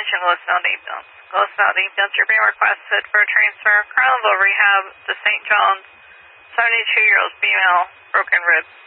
attention, Glocell Ambulance. Glocell Ambulance, you're being requested for a transfer. Carlinville Rehab to St. John's, 72-year-old female, broken ribs.